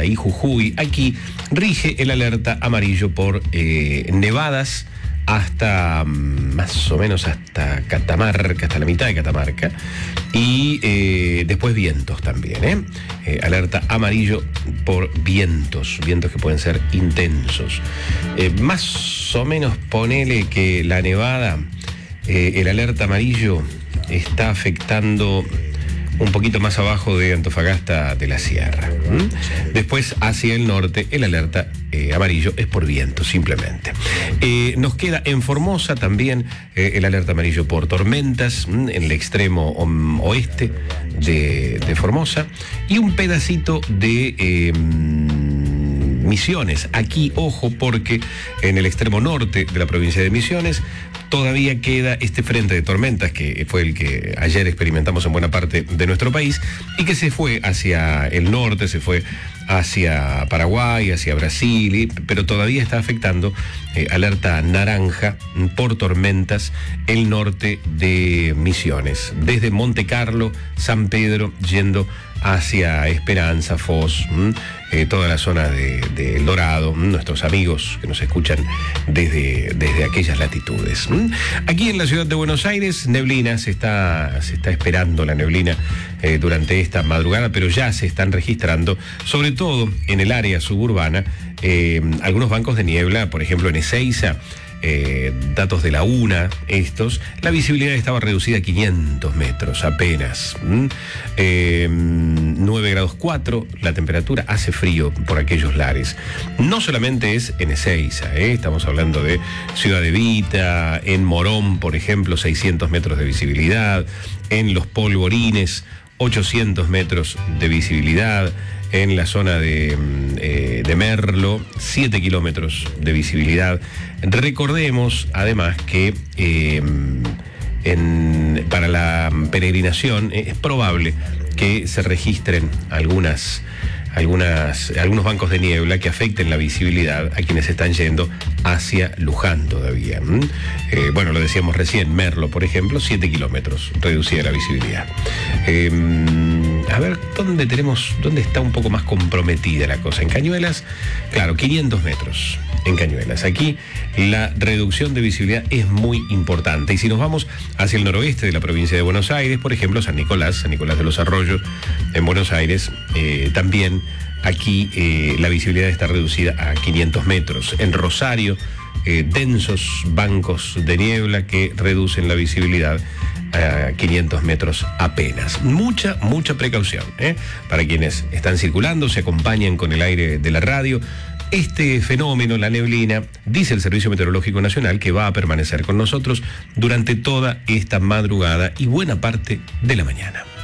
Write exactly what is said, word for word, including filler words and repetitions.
Salta y Jujuy, aquí rige el alerta amarillo por eh, nevadas hasta más o menos hasta Catamarca, hasta la mitad de Catamarca, y eh, después vientos también, ¿eh? Eh, alerta amarillo por vientos, vientos que pueden ser intensos. Eh, más o menos ponele que la nevada, eh, el alerta amarillo está afectando un poquito más abajo de Antofagasta de la Sierra. ¿Mm? Después, hacia el norte, el alerta eh, amarillo es por viento, simplemente. Eh, nos queda en Formosa también eh, el alerta amarillo por tormentas, ¿m? En el extremo um, oeste de, de Formosa, y un pedacito de Eh, Misiones. Aquí, ojo, porque en el extremo norte de la provincia de Misiones todavía queda este frente de tormentas que fue el que ayer experimentamos en buena parte de nuestro país y que se fue hacia el norte, se fue hacia Paraguay, hacia Brasil, y, pero todavía está afectando eh, alerta naranja por tormentas el norte de Misiones, desde Monte Carlo, San Pedro, yendo hacia Esperanza, Foz, eh, toda la zona de, de El Dorado, nuestros amigos que nos escuchan desde, desde aquellas latitudes. Aquí en la ciudad de Buenos Aires, neblina, se está, se está esperando la neblina eh, durante esta madrugada, pero ya se están registrando, sobre todo en el área suburbana, eh, algunos bancos de niebla, por ejemplo en Ezeiza. Eh, datos de la UNA, estos, la visibilidad estaba reducida a quinientos metros apenas. ¿Mm? Eh, nueve grados cuatro, la temperatura, hace frío por aquellos lares. No solamente es en Ezeiza, ¿eh? Estamos hablando de Ciudad Evita, en Morón, por ejemplo, seiscientos metros de visibilidad, en Los Polvorines, ochocientos metros de visibilidad, en la zona de, eh, de Merlo, siete kilómetros de visibilidad. Recordemos, además, que eh, en, para la peregrinación eh, es probable que se registren algunas, algunas, algunos bancos de niebla que afecten la visibilidad a quienes están yendo hacia Luján todavía. ¿Mm? Eh, bueno, lo decíamos recién, Merlo, por ejemplo, siete kilómetros, reducida la visibilidad. Eh, A ver, ¿dónde tenemos, dónde está un poco más comprometida la cosa? En Cañuelas, claro, quinientos metros en Cañuelas. Aquí la reducción de visibilidad es muy importante. Y si nos vamos hacia el noroeste de la provincia de Buenos Aires, por ejemplo, San Nicolás, San Nicolás de los Arroyos, en Buenos Aires, eh, también aquí eh, la visibilidad está reducida a quinientos metros. En Rosario, eh, densos bancos de niebla que reducen la visibilidad a quinientos metros apenas. Mucha, mucha precaución, ¿eh? Para quienes están circulando, se acompañan con el aire de la radio. Este fenómeno, la neblina, dice el Servicio Meteorológico Nacional que va a permanecer con nosotros durante toda esta madrugada y buena parte de la mañana.